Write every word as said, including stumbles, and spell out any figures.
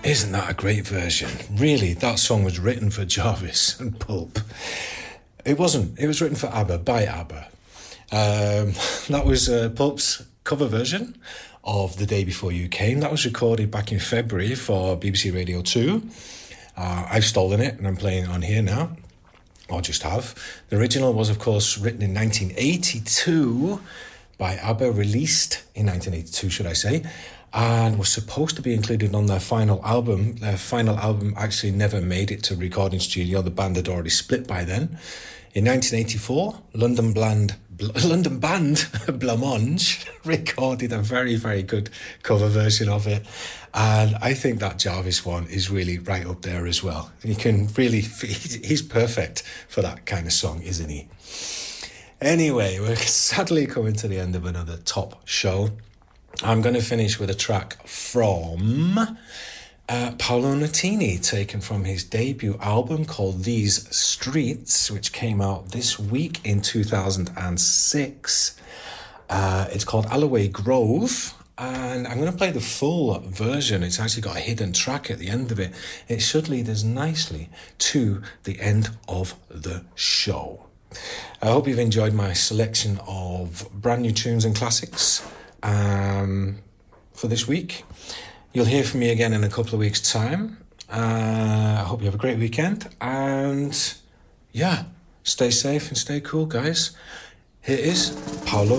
Isn't that a great version? Really, that song was written for Jarvis and Pulp. It wasn't. It was written for ABBA, by ABBA. Um, that was uh, Pulp's cover version of The Day Before You Came. That was recorded back in February for B B C Radio two. Uh, I've stolen it and I'm playing it on here now. Or just have. The original was, of course, written in nineteen eighty-two by ABBA, released in nineteen eighty-two, should I say, and was supposed to be included on their final album. Their final album actually never made it to recording studio. The band had already split by then. In nineteen eighty-four, London band, London band Blancmange recorded a very, very good cover version of it. And I think that Jarvis one is really right up there as well. You can really, he's perfect for that kind of song, isn't he? Anyway, we're sadly coming to the end of another top show. I'm going to finish with a track from uh, Paolo Nutini, taken from his debut album called These Streets, which came out this week in two thousand six. Uh, it's called Alloway Grove, and I'm going to play the full version. It's actually got a hidden track at the end of it. It should lead us nicely to the end of the show. I hope you've enjoyed my selection of brand new tunes and classics um, for this week. You'll hear from me again in a couple of weeks' time. Uh, I hope you have a great weekend. And yeah, stay safe and stay cool, guys. Here is Paolo